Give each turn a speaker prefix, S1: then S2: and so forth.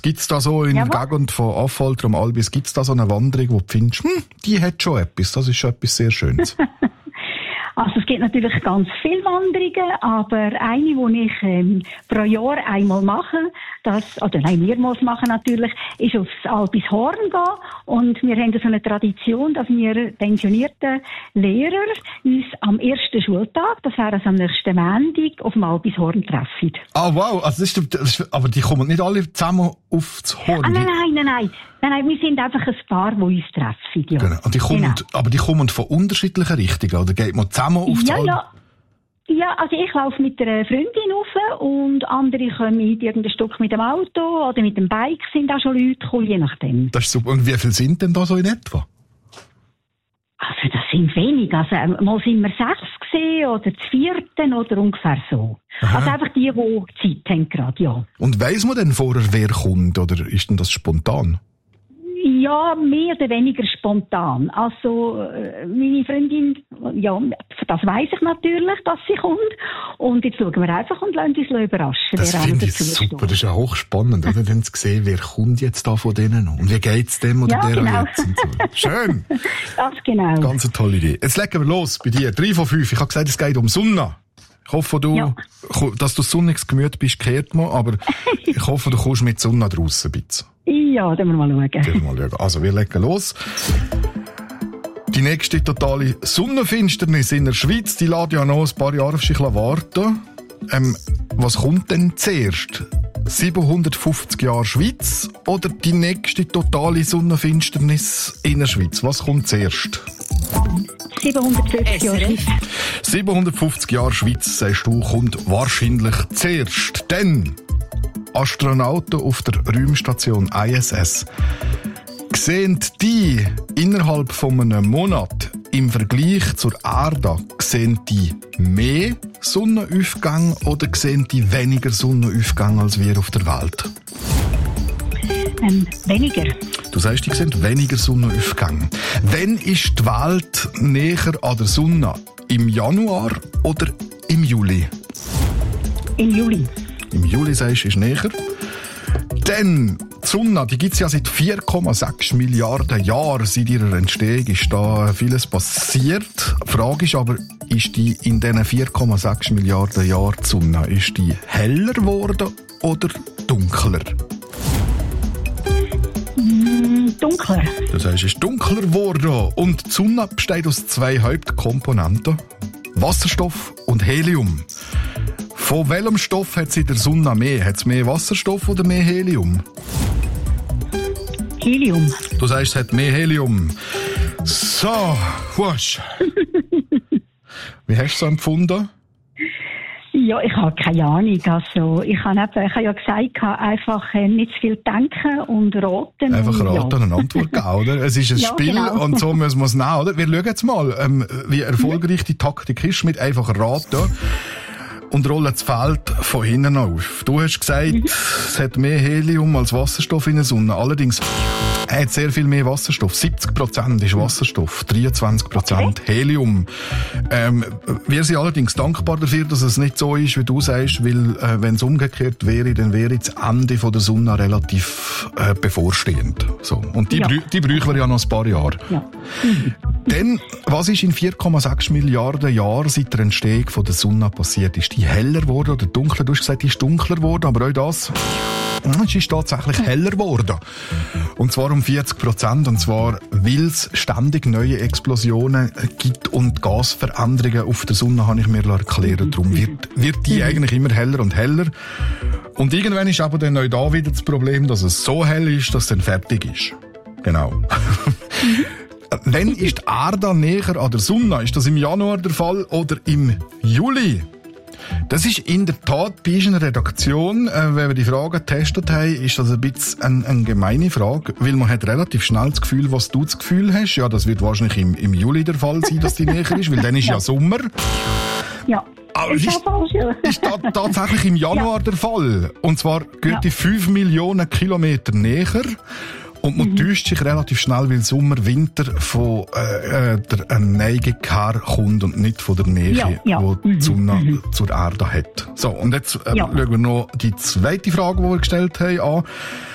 S1: Gibt's da so in der Gegend von Affolter am Albis, gibt's da so eine Wanderung, wo du findest, die hat schon etwas, das ist schon etwas sehr Schönes?
S2: Also es gibt natürlich ganz viele Wanderungen, aber eine, die ich pro Jahr einmal mache, mehrmals machen natürlich, ist aufs Albis Horn gehen. Und wir haben so eine Tradition, dass wir pensionierten Lehrer uns am ersten Schultag, das wäre also am nächsten Montag, auf dem Albis Horn treffen.
S1: Ah, wow, also aber die kommen nicht alle zusammen aufs Horn?
S2: Nein, wir sind einfach ein Paar, die uns treffen. Ja.
S1: Genau. Und aber die kommen von unterschiedlichen Richtungen, oder geht man zusammen aufs Albis?
S2: Ja, also ich laufe mit einer Freundin rauf und andere kommen mit irgendein Stück mit dem Auto oder mit dem Bike, sind auch schon Leute gekommen, je nachdem.
S1: Das ist super. Und wie viele sind denn da so in etwa?
S2: Also das sind wenig. Also mal sind wir 6 gesehen oder das 4. oder ungefähr so. Aha. Also einfach die Zeit haben gerade, ja.
S1: Und weiss man denn vorher, wer kommt, oder ist denn das spontan?
S2: Ja, mehr oder weniger spontan. Also, meine Freundin, ja, das weiss ich natürlich, dass sie kommt. Und jetzt schauen wir einfach und lassen uns überraschen.
S1: Das finde ich super. Das ist ja hochspannend, oder? Dann zu sehen, wer kommt jetzt da von denen und wie geht's dem oder der jetzt und so. Schön.
S2: Ganz genau.
S1: Ganz eine tolle Idee. Jetzt legen wir los bei dir. 3 von 5. Ich habe gesagt, es geht um Sonne. Ich hoffe, dass du sonniges Gemüt bist, kehrt man, aber ich hoffe, du kommst mit Sonne draussen ein bisschen.
S2: Ja, dann mal schauen.
S1: Also, wir legen los. Die nächste totale Sonnenfinsternis in der Schweiz, die lässt ja noch ein paar Jahre auf sich warten. Was kommt denn zuerst? 750 Jahre Schweiz oder die nächste totale Sonnenfinsternis in der Schweiz? Was kommt zuerst?
S2: 750 Jahre Schweiz.
S1: 750 Jahre Schweiz, sagst du, kommt wahrscheinlich zuerst. Denn Astronauten auf der Raumstation ISS sehen die innerhalb von einem Monat im Vergleich zur Erde, sehen die mehr Sonnenaufgang oder sehen die weniger Sonnenaufgang als wir auf der Welt?
S2: Weniger.
S1: Du sagst, die sehen weniger Sonnenaufgang. Wann ist die Welt näher an der Sonne? Im Januar oder im Juli?
S2: Im Juli.
S1: Im Juli, sagst du, ist näher. Denn die Sonne, die gibt es ja seit 4,6 Milliarden Jahren. Seit ihrer Entstehung ist da vieles passiert. Die Frage ist aber, ist die in diesen 4,6 Milliarden Jahren die Sonne, ist die heller geworden oder dunkler?
S2: Dunkler.
S1: Das heißt, es ist dunkler geworden. Und die Sonne besteht aus 2 Hauptkomponenten: Wasserstoff und Helium. Von welchem Stoff hat es in der Sonne mehr? Hat es mehr Wasserstoff oder mehr Helium?
S2: Helium.
S1: Du sagst, es hat mehr Helium. So, wusch. Wie hast du es so empfunden?
S2: Ja, ich habe keine Ahnung. Also, ich habe ja gesagt, einfach nicht zu viel denken und raten.
S1: Einfach raten und eine Antwort geben, oder? Es ist ein Spiel, genau. Und so müssen wir es nehmen, oder? Wir schauen jetzt mal, wie erfolgreich die Taktik ist mit einfach raten. Und rollen das Feld von hinten auf. Du hast gesagt, es hat mehr Helium als Wasserstoff in der Sonne. Allerdings hat sehr viel mehr Wasserstoff. 70% ist Wasserstoff, 23% Helium. Wir sind allerdings dankbar dafür, dass es nicht so ist, wie du sagst, weil wenn es umgekehrt wäre, dann wäre das Ende von der Sonne relativ bevorstehend. So. Und die bräuchten wir ja noch ein paar Jahre. Ja. Denn was ist in 4,6 Milliarden Jahren seit der Entstehung von der Sonne passiert? Ist die heller geworden oder dunkler? Du hast gesagt, die ist dunkler geworden, aber auch das, es ist tatsächlich heller geworden. Und zwar um 40%. Und zwar, weil es ständig neue Explosionen gibt und Gasveränderungen auf der Sonne, habe ich mir erklären. Darum wird die eigentlich immer heller und heller. Und irgendwann ist aber dann auch da wieder das Problem, dass es so hell ist, dass es dann fertig ist. Genau. Wann ist die Erde näher an der Sonne? Ist das im Januar der Fall oder im Juli? Das ist in der Tat bei einer Redaktion, wenn wir die Fragen getestet haben, ist das ein bisschen eine gemeine Frage, weil man hat relativ schnell das Gefühl, was du das Gefühl hast. Ja, das wird wahrscheinlich im Juli der Fall sein, dass die näher ist, weil dann ist ja Sommer. Ja. Aber es ist tatsächlich im Januar der Fall. Und zwar geht die 5 Millionen Kilometer näher. Und man täuscht sich relativ schnell, weil Sommer, Winter von der Neigung herkommt und nicht von der Nähe, die die Sonne zur Erde hat. So, und jetzt schauen wir noch die zweite Frage, die wir gestellt haben, an.